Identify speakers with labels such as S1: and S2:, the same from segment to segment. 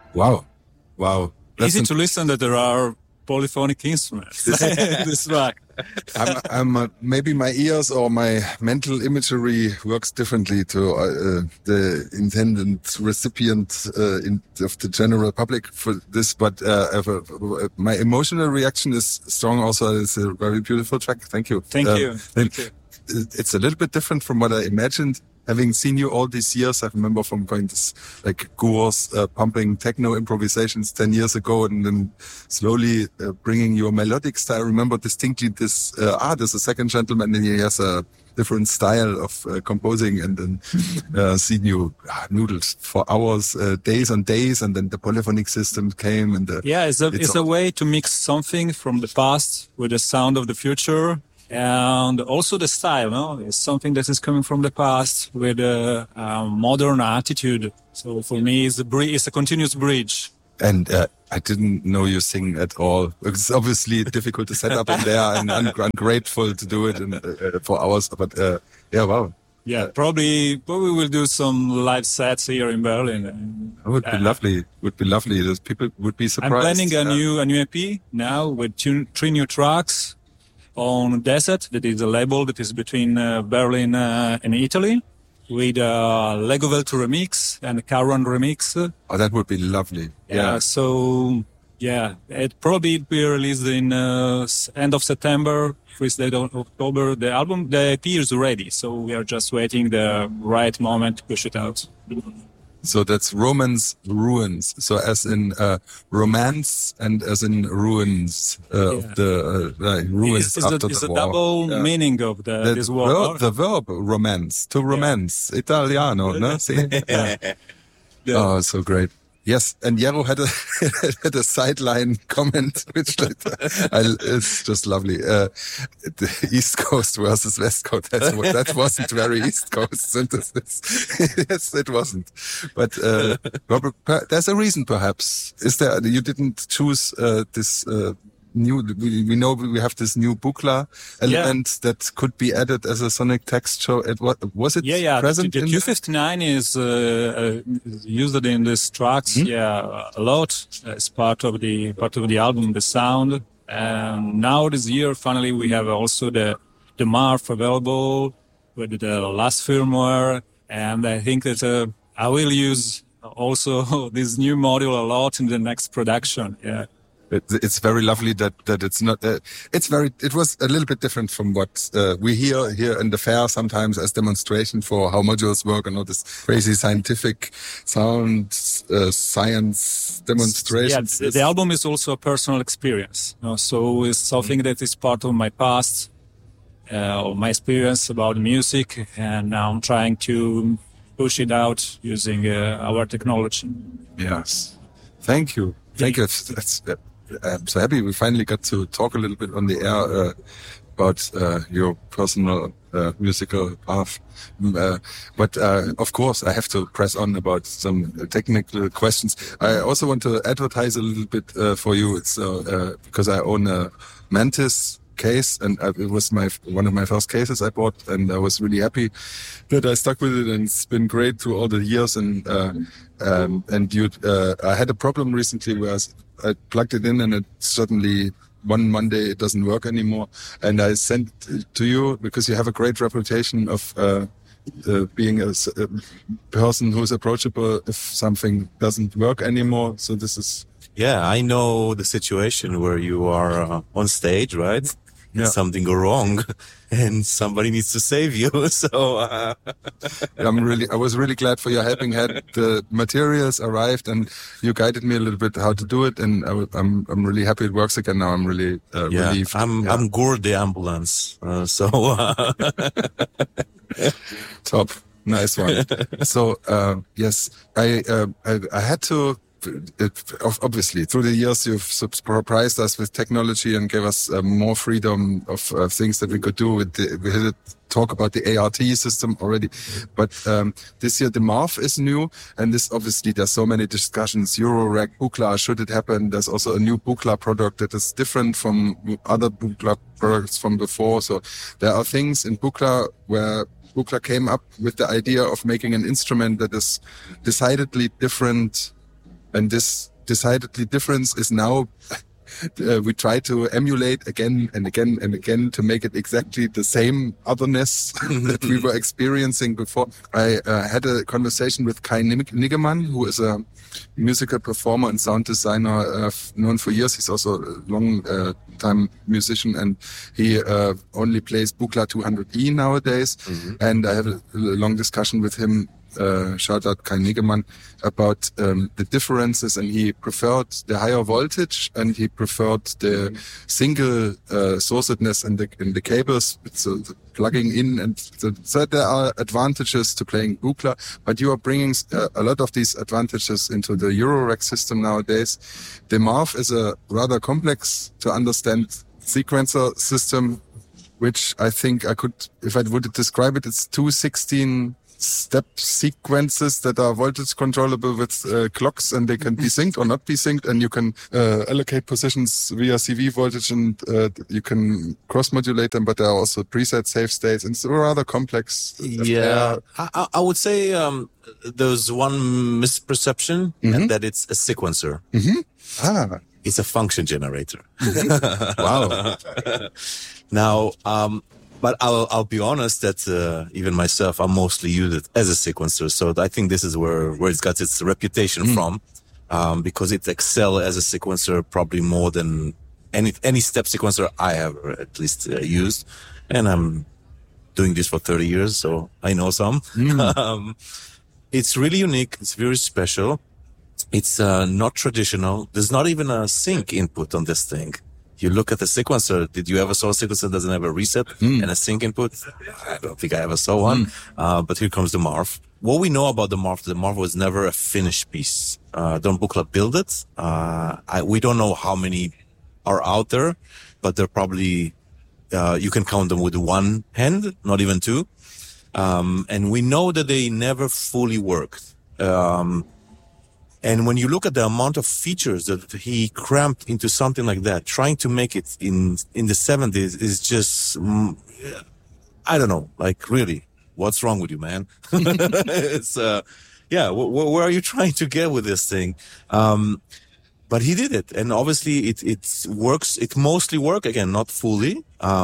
S1: Wow.
S2: Easy to listen that there are polyphonic instruments. This track.
S1: Maybe my ears or my mental imagery works differently to the intended recipient of the general public for this, but my emotional reaction is strong. Also, it's a very beautiful track. Thank you.
S2: Thank you.
S1: It's a little bit different from what I imagined. Having seen you all these years, I remember from going to Gur's pumping techno improvisations 10 years ago, and then slowly bringing your melodic style. I remember distinctly there's a second gentleman, and he has a different style of composing, and then seen you noodled for hours, days on days, and then the polyphonic system came. And
S2: it's a way to mix something from the past with the sound of the future. And also the style, no? It's something that is coming from the past with a modern attitude. So for me, it's a continuous bridge.
S1: And I didn't know you sing at all. It's obviously difficult to set up in there, and I'm grateful to do it for hours. But wow.
S2: Yeah, probably we'll do some live sets here in Berlin.
S1: It would be lovely. Those people would be surprised.
S2: I'm planning a new EP now with 3 new tracks. On Desert, that is a label that is between Berlin and Italy, with Legovelt remix and Caron remix.
S1: Oh, that would be lovely.
S2: It probably will be released in end of September, first day of October. The EP is ready, so we are just waiting the right moment to push it out.
S1: So that's Romance Ruins. So as in romance and as in ruins of the ruins after the war.
S2: It's a double meaning of this word.
S1: The verb romance, to romance. Italiano, no? Oh, so great. Yes, and Jero had a sideline comment, which it's just lovely. The East Coast versus West Coast. That wasn't very East Coast synthesis. Yes, it wasn't. But Robert, there's a reason, perhaps. Is there? You didn't choose this new. We know we have this new Buchla element that could be added as a sonic texture. Was it present?
S2: The Q59 is used in these tracks. A lot as part of the album, the sound. And now this year, finally, we have also the Marv available with the last firmware, and I think that I will use also this new module a lot in the next production. Yeah.
S1: It's very lovely that it's not. It was a little bit different from what we hear here in the fair sometimes as demonstration for how modules work and all this crazy scientific sound science demonstrations.
S2: Yeah, the album is also a personal experience. So it's something that is part of my past, of my experience about music, and now I'm trying to push it out using our technology.
S1: Yes, thank you. I'm so happy we finally got to talk a little bit on the air about your personal musical path. But of course, I have to press on about some technical questions. I also want to advertise a little bit for you. It's because I own a Mantis case, and it was one of my first cases I bought, and I was really happy that I stuck with it, and it's been great through all the years. And I had a problem recently where I plugged it in, and it suddenly one Monday it doesn't work anymore. And I sent it to you because you have a great reputation of being a person who's approachable if something doesn't work anymore. So this is.
S3: Yeah, I know the situation where you are on stage, right? Yeah. Something go wrong and somebody needs to save you. So
S1: I was really glad for your helping hand. The materials arrived and you guided me a little bit how to do it, and I'm really happy it works again now. I'm really relieved.
S3: I'm Gur the ambulance.
S1: Top, nice one. So yes, I had to. Obviously, through the years, you've surprised us with technology and gave us more freedom of things that we could do. We had a talk about the ART system already, but this year the Marv is new, and obviously there's so many discussions. Eurorack, Buchla, should it happen? There's also a new Buchla product that is different from other Buchla products from before. So there are things in Buchla where Buchla came up with the idea of making an instrument that is decidedly different And this decidedly difference is now we try to emulate again and again and again to make it exactly the same otherness that we were experiencing before. I had a conversation with Kai Niggemann, who is a musical performer and sound designer known for years. He's also a long-time musician, and he only plays Buchla 200E nowadays. And I had a long discussion with him, shout out Kai Niggemann, about the differences, and he preferred the higher voltage and he preferred the single sourcedness in the cables, so the plugging in, and so there are advantages to playing Buchla, but you are bringing a lot of these advantages into the Eurorack system nowadays. The Marv is a rather complex to understand sequencer system, which I think I could, if I would describe it, it's 216 step sequences that are voltage controllable with clocks, and they can be synced or not be synced, and you can allocate positions via CV voltage, and you can cross modulate them, but there are also preset save states, and it's rather complex.
S3: Yeah, I would say there's one misperception, and that it's a sequencer. It's a function generator.
S1: Wow.
S3: Now, but I'll be honest that even myself, I mostly use it as a sequencer. So I think this is where it's got its reputation from, because it excels as a sequencer probably more than any step sequencer I have at least used. And I'm doing this for 30 years, so I know some. It's really unique. It's very special. It's not traditional. There's not even a sync input on this thing. You look at the sequencer. Did you ever saw a sequencer that doesn't have a reset and a sync input? I don't think I ever saw one. But here comes the Marv. What we know about the Marv was never a finished piece. Don Buchla built it. We don't know how many are out there, but they're probably, you can count them with one hand, not even two. And we know that they never fully worked. And when you look at the amount of features that he cramped into something like that, trying to make it in the 70s is just, I don't know, like really, what's wrong with you, man? It's, where are you trying to get with this thing? But he did it. And obviously it works. It mostly works, again, not fully.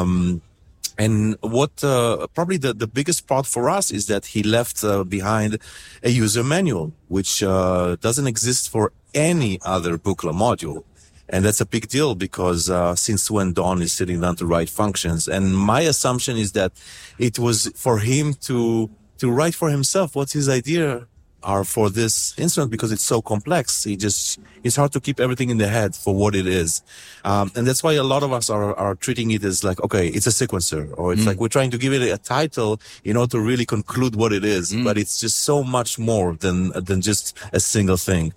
S3: And what probably the biggest part for us is that he left behind a user manual, which doesn't exist for any other Buchla module. And that's a big deal because since when Don is sitting down to write functions. And my assumption is that it was for him to write for himself what's his idea are for this instrument, because it's so complex. It's hard to keep everything in the head for what it is. And that's why a lot of us are treating it as like, okay, it's a sequencer, or it's like we're trying to give it a title in order to really conclude what it is. But it's just so much more than just a single thing.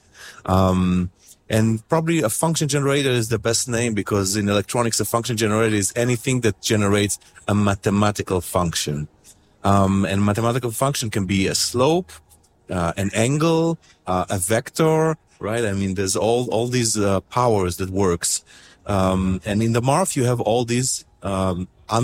S3: And probably a function generator is the best name, because in electronics, a function generator is anything that generates a mathematical function. And mathematical function can be a slope, an angle, a vector, right? I mean, there's all these powers that works. And in the Marv, you have all these in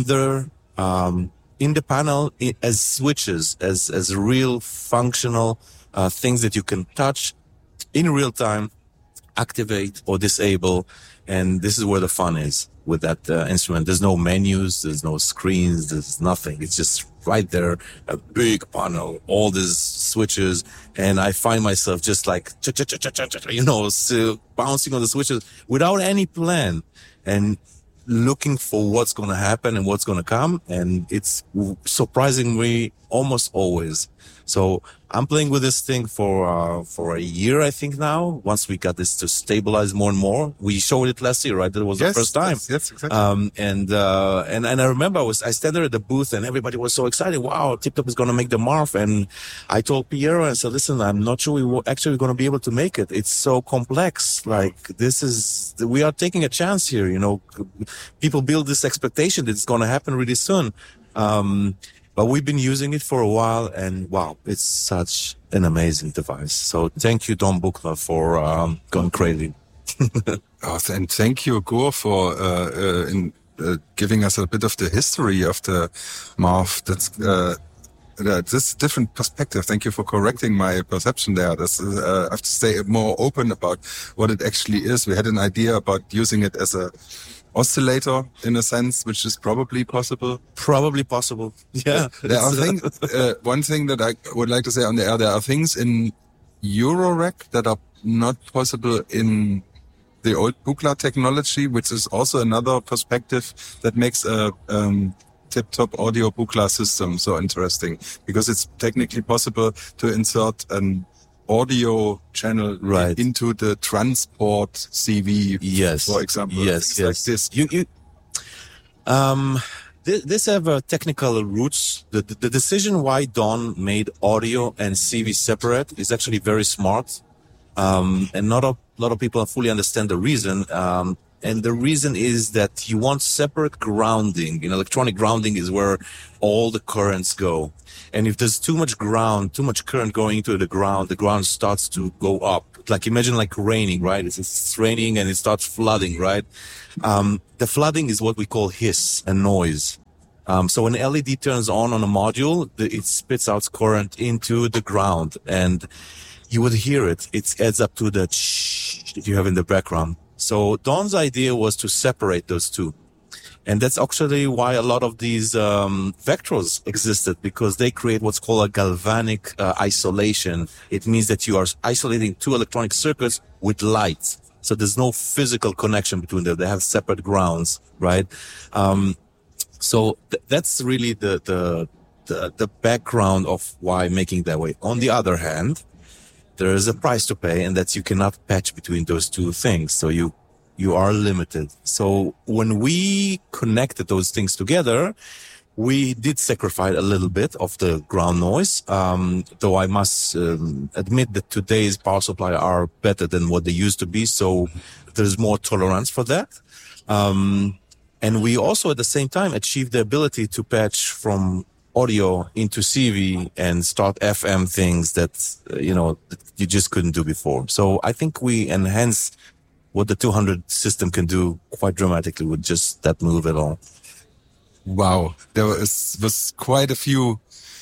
S3: the panel as switches, as real functional things that you can touch in real time, activate or disable. And this is where the fun is with that instrument. There's no menus, there's no screens, there's nothing. It's just right there, a big panel, all these switches. And I find myself just like, still bouncing on the switches without any plan and looking for what's going to happen and what's going to come. And it's surprising me almost always. So I'm playing with this thing for a year, I think now. Once we got this to stabilize more and more, we showed it last year, right? That was the first time.
S1: Yes, exactly.
S3: And I remember I stand there at the booth and everybody was so excited. Wow, Tip Top is going to make the Marv. And I told Piero, I said, listen, I'm not sure we were actually going to be able to make it. It's so complex. Like we are taking a chance here. You know, people build this expectation that it's going to happen really soon. But we've been using it for a while, and wow, it's such an amazing device. So thank you, Don Buchla, for going crazy.
S1: And thank you, Gur, for giving us a bit of the history of the Marv. That's this different perspective. Thank you for correcting my perception there. I have to stay more open about what it actually is. We had an idea about using it as a oscillator in a sense, which is probably possible.
S3: Probably possible. Yeah.
S1: There are things, one thing that I would like to say on the air, there are things in Eurorack that are not possible in the old Buchla technology, which is also another perspective that makes a tip-top audio Buchla system so interesting, because it's technically possible to insert an audio channel into the transport CV, for example.
S3: Yes.
S1: Like this.
S3: This have technical roots. The decision why Don made audio and CV separate is actually very smart. And not a lot of people fully understand the reason. And the reason is that you want separate grounding. Electronic grounding is where all the currents go. And if there's too much current going into the ground starts to go up. Like imagine like raining, right? It's raining and it starts flooding, right? The flooding is what we call hiss and noise. So when LED turns on a module, it spits out current into the ground, and you would hear it. It adds up to the that you have in the background. So Don's idea was to separate those two. And that's actually why a lot of these Vectros existed, because they create what's called a galvanic isolation. It means that you are isolating two electronic circuits with light. So there's no physical connection between them. They have separate grounds, right? So that's really the background of why making that way. On the other hand, there is a price to pay, and that's you cannot patch between those two things. So you are limited. So when we connected those things together, we did sacrifice a little bit of the ground noise. Though I must admit that today's power supply are better than what they used to be. So there's more tolerance for that. And we also at the same time achieved the ability to patch from audio into CV and start FM things that, that you just couldn't do before. So I think we enhanced what the 200 system can do quite dramatically with just that move at all.
S1: Wow. There was quite a few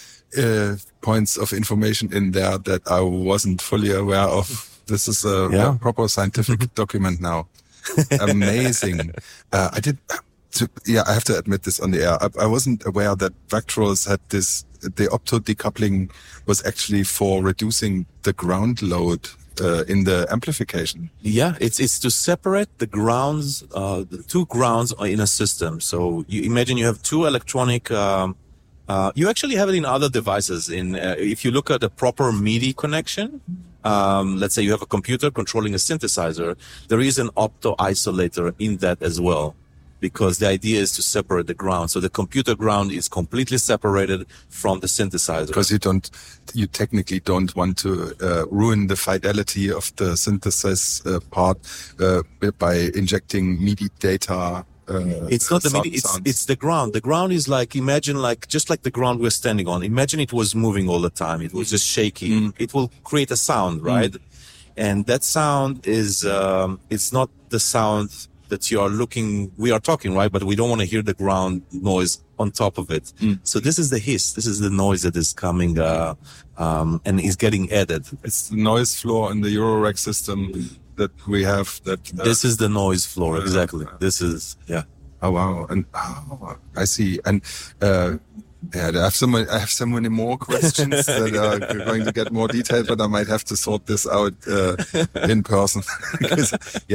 S1: points of information in there that I wasn't fully aware of. This is a proper scientific document now. Amazing. I have to admit this on the air. I wasn't aware that Vectros had this, the opto decoupling was actually for reducing the ground load in the amplification.
S3: Yeah, it's to separate the grounds, the two grounds in a system. So you imagine you have two electronic, you actually have it in other devices. If you look at the proper MIDI connection, let's say you have a computer controlling a synthesizer, there is an opto isolator in that as well, because the idea is to separate the ground. So the computer ground is completely separated from the synthesizer.
S1: Because you technically don't want to ruin the fidelity of the synthesis part by injecting MIDI data.
S3: It's not the MIDI, it's the ground. The ground is like, imagine just like the ground we're standing on. Imagine it was moving all the time. It was just shaking. It will create a sound, right? And that sound is, it's not the sound that we are talking, right? But we don't want to hear the ground noise on top of it. So this is the hiss. This is the noise that is coming, and is getting added.
S1: It's the noise floor in the Eurorack system that we have.
S3: This is the noise floor. Exactly. This is, yeah.
S1: Oh, wow. And I see. And, I have so many more questions that are going to get more detailed, but I might have to sort this out, in person. Because,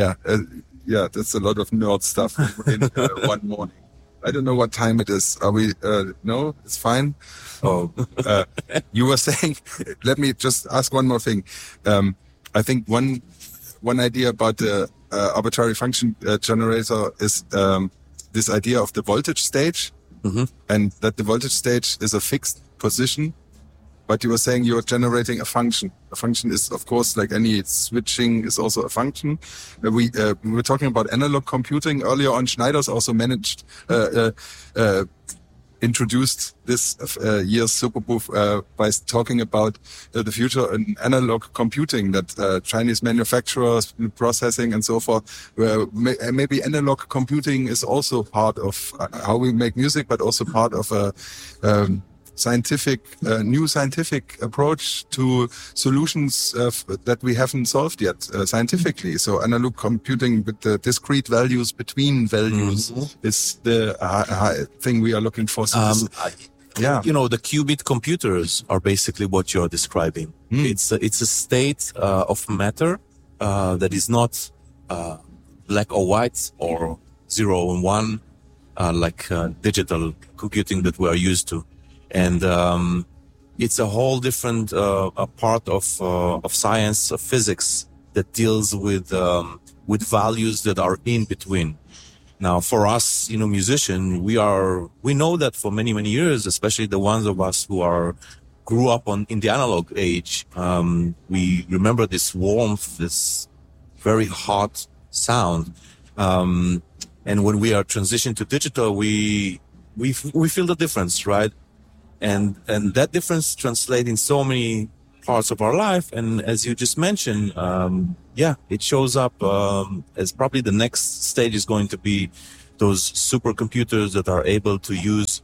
S1: that's a lot of nerd stuff in one morning. I don't know what time it is. Are we, no, it's fine. Oh, you were saying, let me just ask one more thing. I think one idea about the arbitrary function generator is this idea of the voltage stage, and that the voltage stage is a fixed position. But you were saying you're generating a function. A function is, of course, like any switching is also a function. We were talking about analog computing earlier on. Schneider's also introduced this year's Superbooth by talking about the future in analog computing, that Chinese manufacturers, processing and so forth, maybe analog computing is also part of how we make music, but also part of new scientific approach to solutions that we haven't solved yet scientifically. So analog computing with the discrete values between values is the thing we are looking for. So
S3: you know, the qubit computers are basically what you're describing. It's a state of matter that is not black or white or 0 and 1 like digital computing that we are used to. And it's a whole different part of science, of physics, that deals with values that are in between. Now, for us, you know, musician, we know that for many, many years, especially the ones of us who grew up in the analog age, we remember this warmth, this very hot sound. And when we are transitioned to digital, we feel the difference, right? And that difference translates in so many parts of our life. And as you just mentioned, it shows up as probably the next stage is going to be those supercomputers that are able to use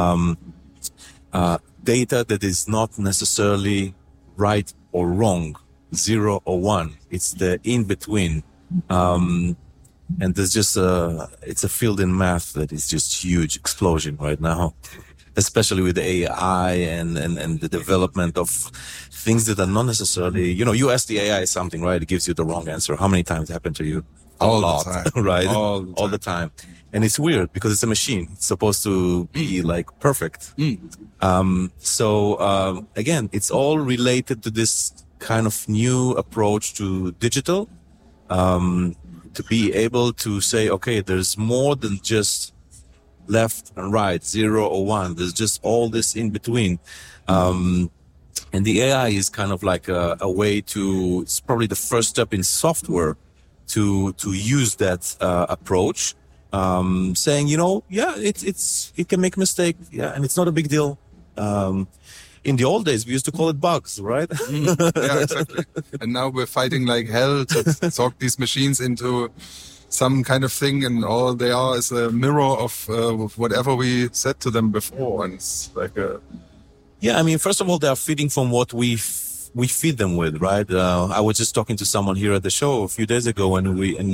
S3: data that is not necessarily right or wrong, 0 or 1. It's the in between. And there's just it's a field in math that is just huge explosion right now, especially with the AI and the development of things that are not necessarily, you know, you ask the AI something, right? It gives you the wrong answer. How many times happened to you?
S1: All the time.
S3: Right?
S1: All
S3: the time. And it's weird because it's a machine. It's supposed to be like perfect. So again, it's all related to this kind of new approach to digital, to be able to say, okay, there's more than just left and right, 0 or 1. There's just all this in between. And the AI is kind of like a way to, it's probably the first step in software to use that approach, saying, you know, yeah, it can make a mistake. Yeah. And it's not a big deal. In the old days, we used to call it bugs, right?
S1: Yeah, exactly. And now we're fighting like hell to talk these machines into some kind of thing, and all they are is a mirror of whatever we said to them before. And it's like
S3: yeah, I mean, first of all, they are feeding from what we feed them with, right? I was just talking to someone here at the show a few days ago, and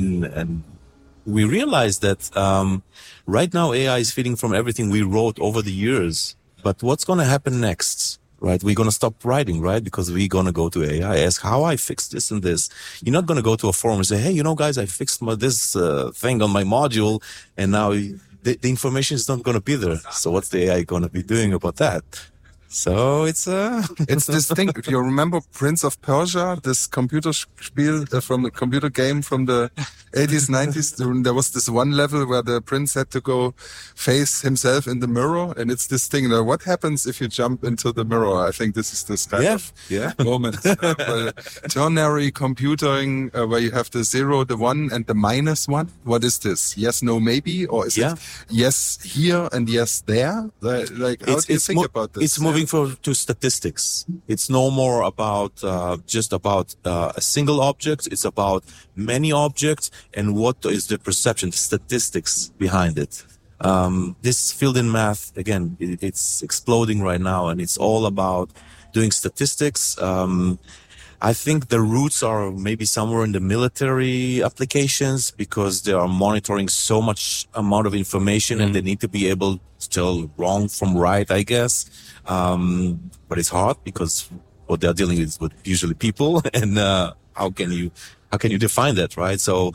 S3: we realized that right now AI is feeding from everything we wrote over the years. But what's going to happen next, right? We're going to stop writing, right? Because we're going to go to AI, ask how I fixed this and this. You're not going to go to a forum and say, hey, you know, guys, I fixed this thing on my module, and now the information is not going to be there. So what's the AI going to be doing about that? So it's
S1: this thing. If you remember Prince of Persia, this computer spiel from the computer game from the 80s, 90s, there was this one level where the prince had to go face himself in the mirror, and it's this thing. Now, what happens if you jump into the mirror? I think this is this kind of moment. Ternary computing, where you have the 0, the 1, and the -1. What is this? Yes, no, maybe, or is it yes here and yes there? Like, how do you think about this?
S3: It's moving to statistics. It's no more about just about a single object. It's about many objects and what is the perception, the statistics behind it. This field in math, again, it's exploding right now, and it's all about doing statistics. I think the roots are maybe somewhere in the military applications, because they are monitoring so much amount of information and they need to be able to tell wrong from right, I guess. But it's hard because what they're dealing with usually people, and how can you define that, right? So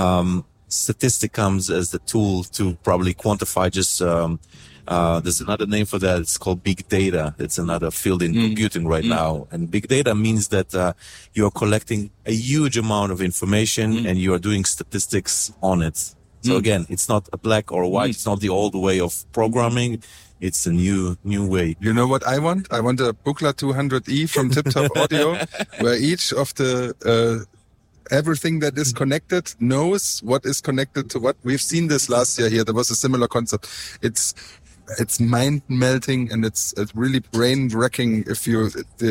S3: statistic comes as the tool to probably quantify just there's another name for that. It's called big data. It's another field in computing right now. And big data means that you're collecting a huge amount of information and you are doing statistics on it. So again, it's not a black or white. It's not the old way of programming. It's a new way.
S1: You know what I want? I want a Buchla 200E from Tip Top Audio, where each of the everything that is connected knows what is connected to what. We've seen this last year here. There was a similar concept. It's mind melting, and it's really brain wrecking if you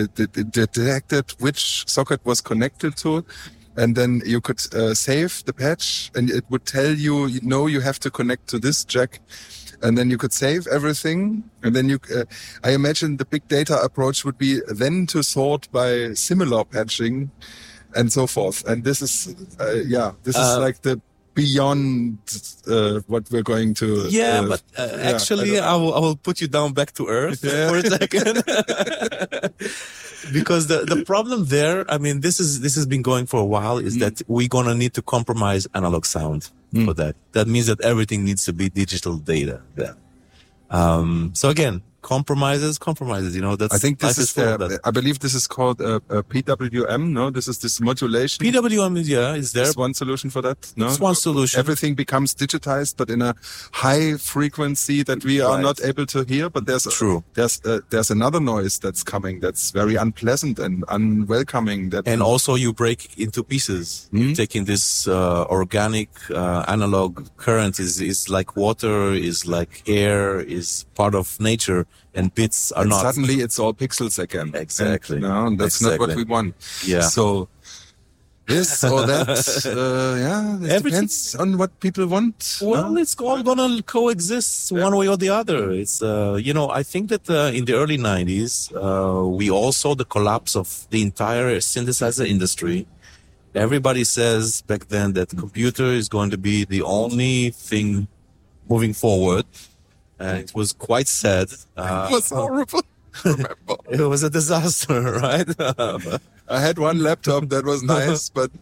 S1: detected which socket was connected to it. And then you could save the patch, and it would tell you, you have to connect to this jack. and then you could save everything. And then I imagine the big data approach would be then to sort by similar patching and so forth. And this is, this is like the beyond what we're going to.
S3: But actually, I will put you down back to earth for a second. Because the problem there, I mean, this has been going for a while, is that we're going to need to compromise analog sound for that. That means that everything needs to be digital data there. So again, compromises, that's,
S1: I think this is, I believe this is called PWM, no? This is this modulation.
S3: PWM is there.
S1: Is one solution for that, no?
S3: It's one solution.
S1: Everything becomes digitized, but in a high frequency that we are not able to hear. But there's another noise that's coming that's very unpleasant and unwelcoming. And
S3: also you break into pieces. Taking this organic analog current is like water, is like air, is part of nature. And bits are not.
S1: Suddenly it's all pixels again.
S3: Exactly.
S1: And that's not what we want.
S3: Yeah.
S1: So this or that, it depends on what people want.
S3: Well, it's all gonna coexist one way or the other. It's, I think that in the early 90s, we all saw the collapse of the entire synthesizer industry. Everybody says back then that computer is going to be the only thing moving forward. It was quite sad.
S1: It was horrible.
S3: It was a disaster, right?
S1: I had one laptop that was nice, but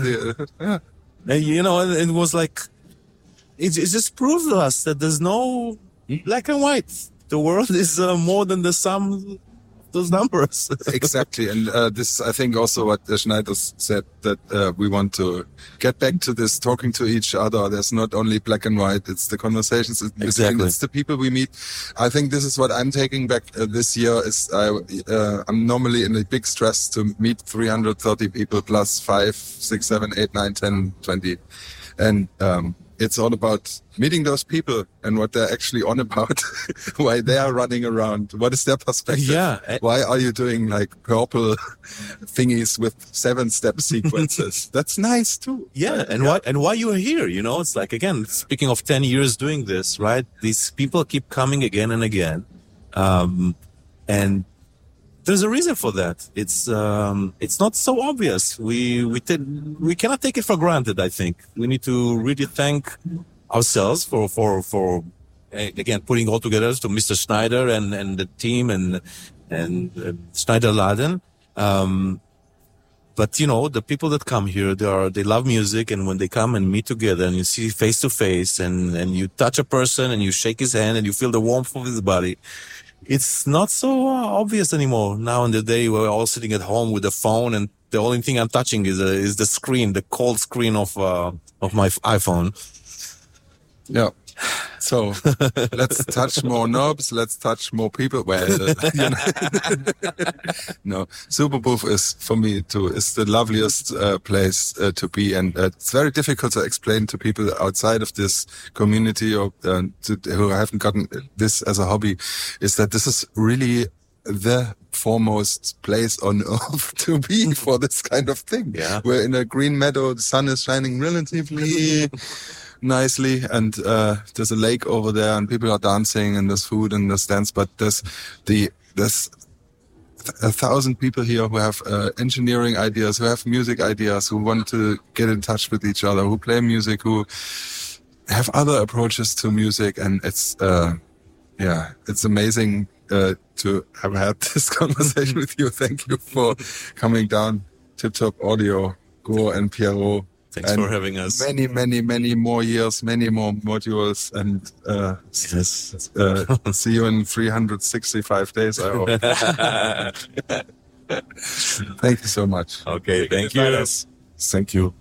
S3: it was like, it just proved to us that there's no black and white. The world is more than the sum of those numbers.
S1: Exactly. And this, I think, also what Schneider said, that we want to get back to this talking to each other. There's not only black and white, it's the conversations. It's the people we meet. I think this is what I'm taking back this year. I'm normally in a big stress to meet 330 people plus 5, 6, 7, 8, 9, 10, 20. And it's all about meeting those people and what they're actually on about, why they are running around, what is their perspective, why are you doing like purple thingies with 7-step sequences? That's nice too.
S3: And why you are here, it's like, again, speaking of 10 years doing this, right? These people keep coming again and again. And there's a reason for that. It's not so obvious. We cannot take it for granted. I think we need to really thank ourselves for again putting all together to Mr. Schneider and the team and Schneider-Laden. But the people that come here, they love music, and when they come and meet together and you see face to face and you touch a person and you shake his hand and you feel the warmth of his body. It's not so obvious anymore. Now in the day, we're all sitting at home with a phone, and the only thing I'm touching is the screen, the cold screen of my iPhone.
S1: Yeah. So let's touch more knobs. Let's touch more people. Well, no, Superbooth is for me too. Is the loveliest place to be, and it's very difficult to explain to people outside of this community or who haven't gotten this as a hobby. Is that this is really the foremost place on earth to be for this kind of thing.
S3: Yeah.
S1: We're in a green meadow. The sun is shining relatively nicely, and there's a lake over there, and people are dancing, and there's food and there's dance. But there's 1,000 people here who have engineering ideas, who have music ideas, who want to get in touch with each other, who play music, who have other approaches to music, and it's amazing to have had this conversation with you. Thank you for coming down. Tip Top Audio, Gor and Pierrot.
S3: Thanks for having us.
S1: Many, many, many more years, many more modules, and see you in 365 days, I hope. Thank you so much.
S3: Okay, thank you.
S1: Thank you.